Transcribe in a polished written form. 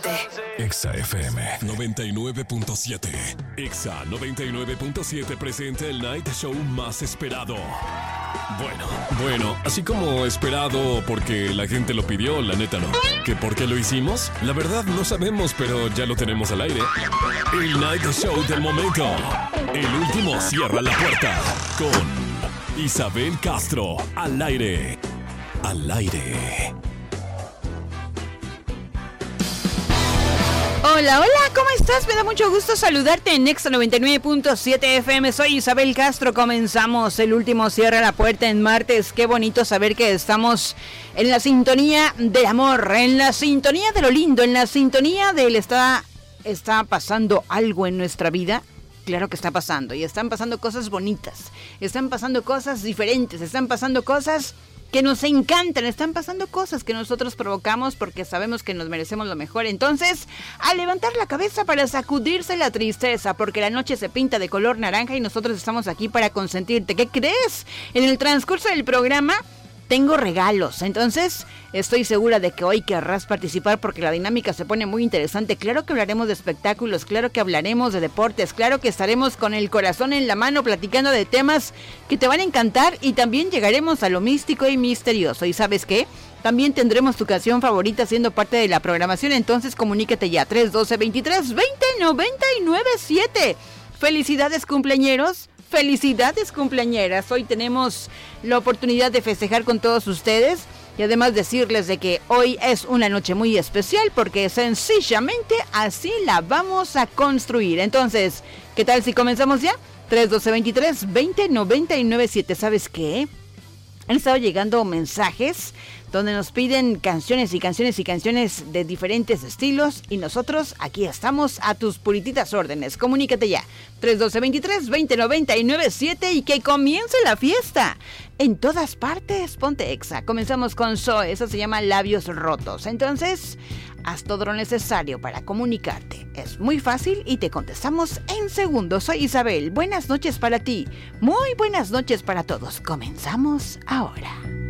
Ponte. Exa FM 99.7. Exa 99.7 presenta el Night Show más esperado. Bueno, así como esperado porque la gente lo pidió, la neta no. ¿Que por qué lo hicimos? La verdad no sabemos, pero ya lo tenemos al aire. El Night Show del momento. El último cierra la puerta con Isabel Castro al aire. Al aire. Hola, ¿cómo estás? Me da mucho gusto saludarte en Exa 99.7 FM. Soy Isabel Castro. Comenzamos el último Cierra la Puerta en martes. Qué bonito saber que estamos en la sintonía del amor, en la sintonía de lo lindo, en la sintonía del está pasando algo en nuestra vida. Claro que está pasando, y están pasando cosas bonitas, están pasando cosas diferentes, están pasando cosas que nos encantan, están pasando cosas que nosotros provocamos porque sabemos que nos merecemos lo mejor. Entonces, a levantar la cabeza para sacudirse la tristeza, porque la noche se pinta de color naranja y nosotros estamos aquí para consentirte. ¿Qué crees? En el transcurso del programa tengo regalos, entonces estoy segura de que hoy querrás participar porque la dinámica se pone muy interesante. Claro que hablaremos de espectáculos, claro que hablaremos de deportes, claro que estaremos con el corazón en la mano platicando de temas que te van a encantar y también llegaremos a lo místico y misterioso. ¿Y sabes qué? También tendremos tu canción favorita siendo parte de la programación, entonces comunícate ya, 312-23-20-99-7. ¡Felicidades cumpleañeros! ¡Felicidades cumpleañeras! Hoy tenemos la oportunidad de festejar con todos ustedes y además decirles de que hoy es una noche muy especial porque sencillamente así la vamos a construir. Entonces, ¿qué tal si comenzamos ya? 312-23-20-99-7. ¿Sabes qué? Han estado llegando mensajes donde nos piden canciones y canciones y canciones de diferentes estilos y nosotros aquí estamos a tus purititas órdenes. Comunícate ya, 312-23-20-99-7 y que comience la fiesta. En todas partes, ponte Exa. Comenzamos con Zoe, eso se llama Labios Rotos. Entonces, haz todo lo necesario para comunicarte. Es muy fácil y te contestamos en segundos. Soy Isabel, buenas noches para ti, muy buenas noches para todos. Comenzamos ahora.